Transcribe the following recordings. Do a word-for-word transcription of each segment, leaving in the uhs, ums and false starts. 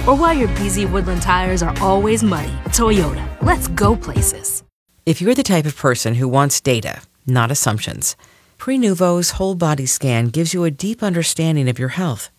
Or why your B Z Woodland tires are always muddy. Toyota, let's go places. If you're the type of person who wants data, not assumptions, Prenuvo's whole body scan gives you a deep understanding of your health.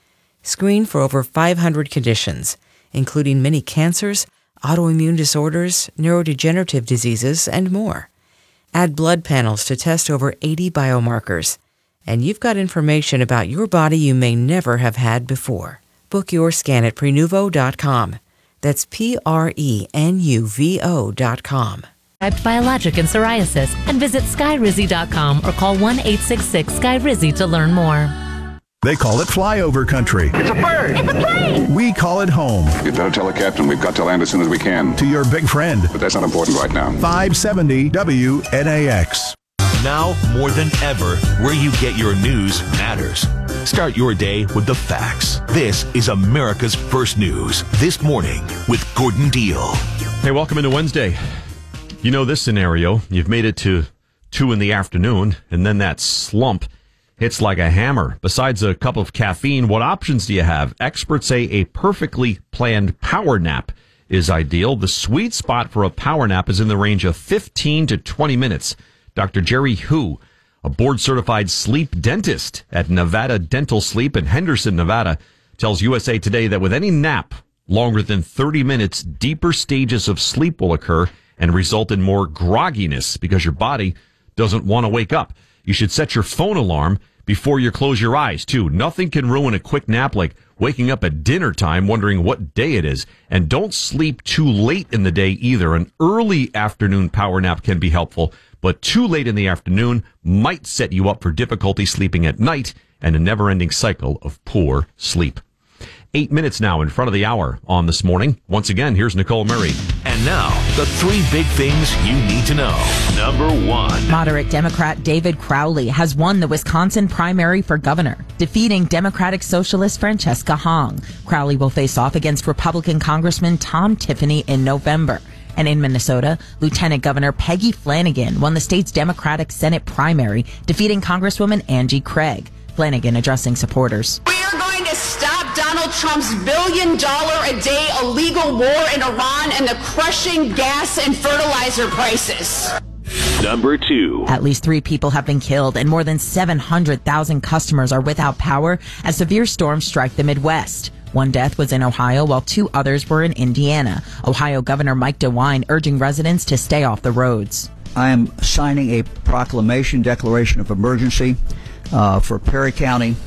Screen for over five hundred conditions, including many cancers, autoimmune disorders, neurodegenerative diseases, and more. Add blood panels to test over eighty biomarkers, and you've got information about your body you may never have had before. Book your scan at Prenuvo dot com. That's P R E N U V O dot com. Biologic and psoriasis, and visit Skyrizi dot com or call one eight six six Skyrizi to learn more. They call it flyover country. It's a bird. It's a plane. We call it home. You'd better tell the captain we've got to land as soon as we can. To your big friend. But that's not important right now. five seventy W N A X. Now, more than ever, where you get your news matters. Start your day with the facts. This is America's First News. This morning with Gordon Deal. Hey, welcome into Wednesday. You know this scenario. You've made it to two in the afternoon, and then that slump hits like a hammer. Besides a cup of caffeine, what options do you have? Experts say a perfectly planned power nap is ideal. The sweet spot for a power nap is in the range of fifteen to twenty minutes. Doctor Jerry Hu, a board-certified sleep dentist at Nevada Dental Sleep in Henderson, Nevada, tells U S A Today that with any nap longer than thirty minutes, deeper stages of sleep will occur and result in more grogginess because your body doesn't want to wake up. You should set your phone alarm before you close your eyes, too. Nothing can ruin a quick nap like waking up at dinner time wondering what day it is. And don't sleep too late in the day either. An early afternoon power nap can be helpful, but too late in the afternoon might set you up for difficulty sleeping at night and a never-ending cycle of poor sleep. Eight minutes now in front of the hour on This Morning. Once again, here's Nicole Murray. And now, the three big things you need to know. Number one. Moderate Democrat David Crowley has won the Wisconsin primary for governor, defeating Democratic Socialist Francesca Hong. Crowley will face off against Republican Congressman Tom Tiffany in November. And in Minnesota, Lieutenant Governor Peggy Flanagan won the state's Democratic Senate primary, defeating Congresswoman Angie Craig. Flanagan addressing supporters. We are going to stop Donald Trump's billion dollar a day illegal war in Iran and the crushing gas and fertilizer prices. Number two. At least three people have been killed and more than seven hundred thousand customers are without power as severe storms strike the Midwest. One death was in Ohio while two others were in Indiana. Ohio Governor Mike DeWine urging residents to stay off the roads. I am signing a proclamation declaration of emergency uh, for Perry County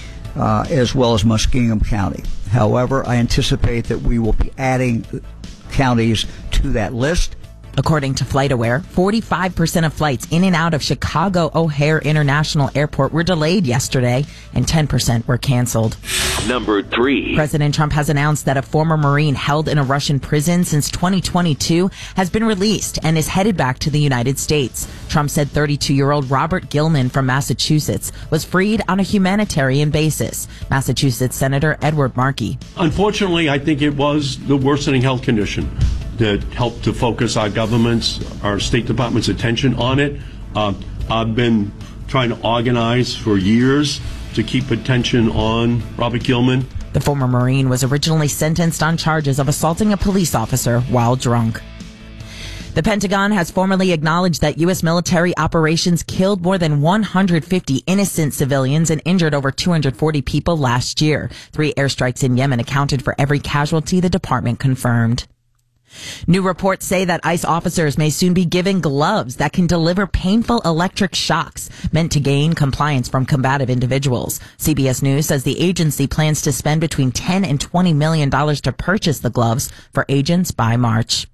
uh, as well as Muskingum County. However, I anticipate that we will be adding counties to that list. According to FlightAware, forty-five percent of flights in and out of Chicago O'Hare International Airport were delayed yesterday, and ten percent were canceled. Number three. President Trump has announced that a former Marine held in a Russian prison since twenty twenty-two has been released and is headed back to the United States. Trump said thirty-two-year-old Robert Gilman from Massachusetts was freed on a humanitarian basis. Massachusetts Senator Edward Markey. Unfortunately, I think it was the worsening health condition that helped to focus our government's, our State Department's attention on it. Uh, I've been trying to organize for years to keep attention on Robert Gilman. The former Marine was originally sentenced on charges of assaulting a police officer while drunk. The Pentagon has formally acknowledged that U S military operations killed more than one hundred fifty innocent civilians and injured over two hundred forty people last year. Three airstrikes in Yemen accounted for every casualty, the department confirmed. New reports say that ICE officers may soon be given gloves that can deliver painful electric shocks meant to gain compliance from combative individuals. C B S News says the agency plans to spend between ten and twenty million dollars to purchase the gloves for agents by March.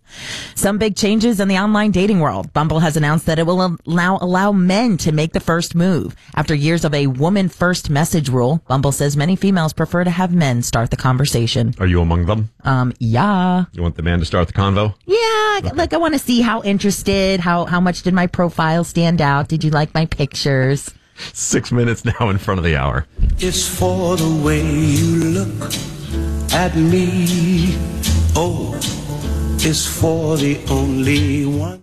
Some big changes in the online dating world. Bumble has announced that it will now allow men to make the first move. After years of a woman-first message rule, Bumble says many females prefer to have men start the conversation. Are you among them? Um, yeah. You want the man to start the convo? Yeah, okay. Like I want to see how interested, how, how much did my profile stand out? Did you like my pictures? Six minutes now in front of the hour. It's for the way you look at me. Oh, is for the only one.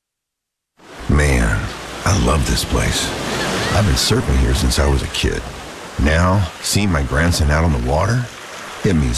Man, I love this place. I've been surfing here since I was a kid. Now, seeing my grandson out on the water, it means